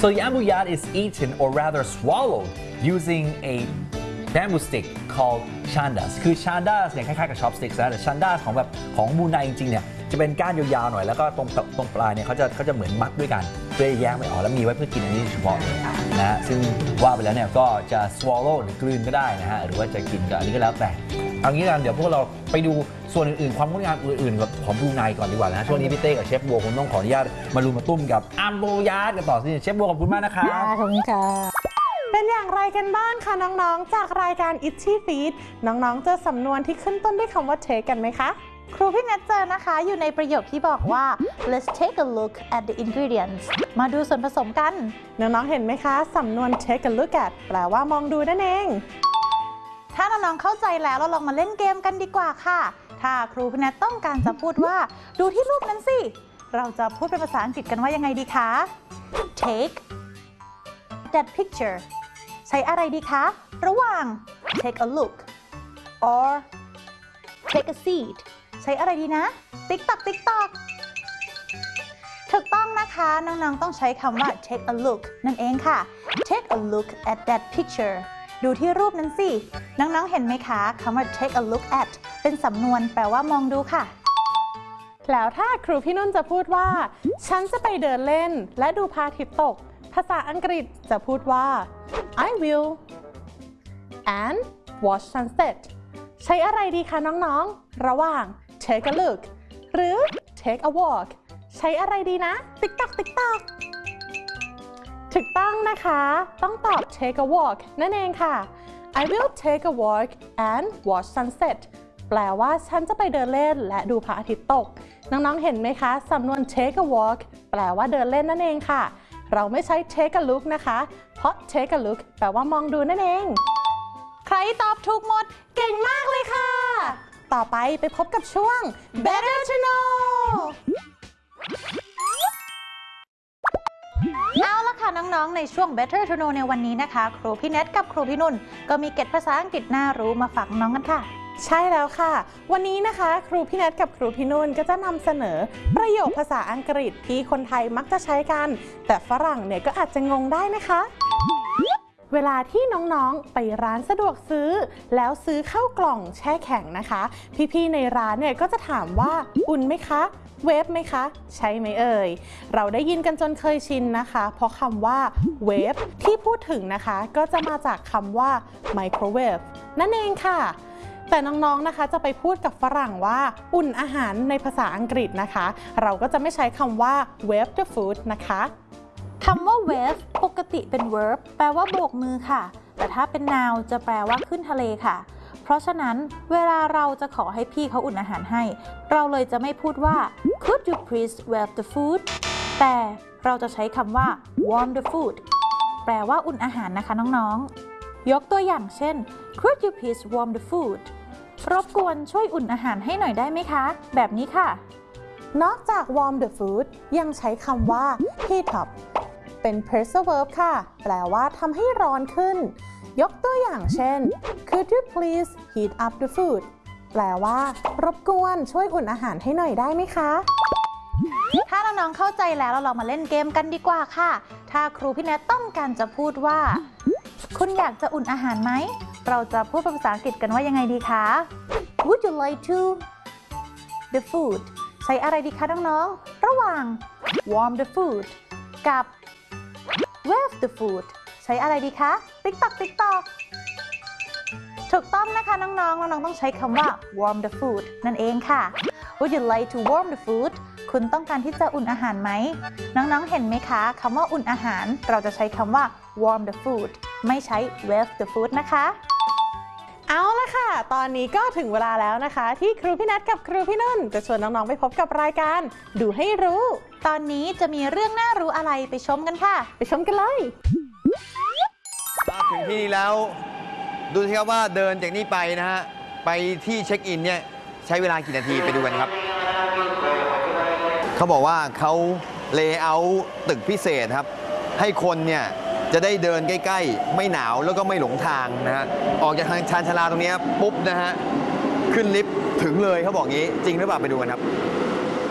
So the amboyard is eaten or rather swallowed using a bamboo stick called chandas คือ chandas เนี่ยคล้ายๆกับ chopsticks นะแต่ chandas ของมูไนจริงๆเนี่ยจะเป็นก้านยาวๆหน่อยแล้วก็ตรงปลายเนี่ยเขาจะเหมือนมัดด้วยกันเพื่อแยกไม่ออกแล้วมีไว้เพื่อกินอันนี้เฉพาะนะฮะซึ่งว่าไปแล้วเนี่ยก็จะ swallow หรือกลืนก็ได้นะฮะหรือว่าจะกินก็อันนี้ก็แล้วแต่เอางี้กันเดี๋ยวพวกเราไปดูส่วนอื่นๆความงดงามอื่นๆของบรูไนก่อนดีกว่านะช่วงนี้พี่เต้กับเชฟบัวคงต้องขออนุญาตมารุมมาตุ้มกับอัมโบยาร์ดกันต่อสิเชฟบัวขอบคุณมากนะครับขอบคุณค่ะเป็นอย่างไรกันบ้างคะน้องๆจากรายการ Itchy Feet น้องๆเจอสำนวนที่ขึ้นต้นด้วยคำว่า take กันไหมคะครูพี่แนทเจอนะคะอยู่ในประโยคที่บอกว่า let's take a look at the ingredients มาดูส่วนผสมกันน้องๆเห็นไหมคะสำนวน take a look at แปลว่ามองดูนั่นเองถ้าน้องๆเข้าใจแล้วเราลองมาเล่นเกมกันดีกว่าค่ะถ้าครูพี่แนทต้องการจะพูดว่าดูที่รูปนั้นสิเราจะพูดเป็นภาษาอังกฤษกันว่ายังไงดีคะ take that picture ใช้อะไรดีคะระหว่าง take a look or take a seat ใช้อะไรดีนะ ติ๊กตอกถูกต้องนะคะน้องๆต้องใช้คำว่า take a look นั่นเองค่ะ take a look at that picture ดูที่รูปนั้นสิน้องๆเห็นไหมคะคำว่า take a look at เป็นสำนวนแปลว่ามองดูค่ะแล้วถ้าครูพี่นุ่นจะพูดว่าฉันจะไปเดินเล่นและดูพระอาทิตย์ตกภาษาอังกฤษจะพูดว่า I will and watch sunset ใช้อะไรดีคะน้องๆระหว่าง take a look หรือ take a walk ใช้อะไรดีนะ ติ๊กตอกถูกต้องนะคะต้องตอบ take a walk นั่นเองค่ะ I will take a walk and watch sunset แปลว่าฉันจะไปเดินเล่นและดูพระอาทิตย์ตกน้องๆเห็นไหมคะสำนวน take a walk แปลว่าเดินเล่นนั่นเองค่ะเราไม่ใช้ take a look นะคะเพราะ take a look แปลว่ามองดูนั่นเองใครตอบถูกหมดเก่งมากเลยค่ะต่อไปพบกับช่วง Better to Know เอาละค่ะน้องๆในช่วง Better to Know ในวันนี้นะคะครูพี่เนทกับครูพี่นุ่นก็มีเกร็ดภาษาอังกฤษน่ารู้มาฝากน้องกันค่ะใช่แล้วค่ะวันนี้นะคะครูพี่เนทกับครูพี่นุ่นก็จะนำเสนอประโยคภาษาอังกฤษที่คนไทยมักจะใช้กันแต่ฝรั่งเนี่ยก็อาจจะงงได้นะคะเวลาที่น้องๆไปร้านสะดวกซื้อแล้วซื้อข้าวกล่องแช่แข็งนะคะพี่ๆในร้านเนี่ยก็จะถามว่าอุ่นไหมคะเวฟไหมคะใช่ไหมเอ่ยเราได้ยินกันจนเคยชินนะคะเพราะคำว่าเวฟที่พูดถึงนะคะก็จะมาจากคำว่า microwave นั่นเองค่ะแต่น้องๆนะคะจะไปพูดกับฝรั่งว่าอุ่นอาหารในภาษาอังกฤษนะคะเราก็จะไม่ใช้คำว่า wave the food นะคะคำว่า wave ปกติเป็น verb แปลว่าโบกมือค่ะแต่ถ้าเป็น noun จะแปลว่าขึ้นทะเลค่ะเพราะฉะนั้นเวลาเราจะขอให้พี่เขาอุ่นอาหารให้เราเลยจะไม่พูดว่า could you please wave the food แต่เราจะใช้คำว่า warm the food แปลว่าอุ่นอาหารนะคะน้องๆยกตัวอย่างเช่น could you please warm the food รบกวนช่วยอุ่นอาหารให้หน่อยได้ไหมคะแบบนี้ค่ะนอกจาก warm the food ยังใช้คำว่า heat up เป็น present verb ค่ะแปลว่าทำให้ร้อนขึ้นยกตัวอย่างเช่น could you please heat up the food แปลว่ารบกวนช่วยอุ่นอาหารให้หน่อยได้ไหมคะถ้าน้องๆเข้าใจแล้วเราลองมาเล่นเกมกันดีกว่าค่ะถ้าครูพี่แนทต้องการจะพูดว่าคุณอยากจะอุ่นอาหารไหมเราจะพูดเป็นภาษาอังกฤษกันว่ายังไงดีคะ Would you like to the food ใช้อะไรดีคะน้องๆระหว่าง warm the food กับ wave the food ใช้อะไรดีคะ ติ๊กตอกถูกต้องนะคะน้องๆต้องใช้คำว่า warm the food นั่นเองค่ะ Would you like to warm the food คุณต้องการที่จะอุ่นอาหารไหมน้องๆเห็นไหมคะคำว่าอุ่นอาหารเราจะใช้คำว่า warm the food ไม่ใช้ wave the food นะคะเอาละค่ะตอนนี้ก็ถึงเวลาแล้วนะคะที่ครูพี่นัทกับครูพี่นุ่นจะชวนน้องๆไปพบกับรายการดูให้รู้ตอนนี้จะมีเรื่องน่ารู้อะไรไปชมกันค่ะไปชมกันเลยมาถึงที่นี่แล้วดูสิครับว่าเดินจากนี่ไปนะฮะไปที่เช็คอินเนี่ยใช้เวลากี่นาทีไปดูกันครับเขาบอกว่าเขาเลเยอร์ตึกพิเศษครับให้คนเนี่ยจะได้เดินใกล้ๆไม่หนาวแล้วก็ไม่หลงทางนะฮะออกจากทางชานชาลาตรงนี้ปุ๊บนะฮะขึ้นลิฟต์ถึงเลยเขาบอกงี้จริงหรือเปล่าไปดูกันครับ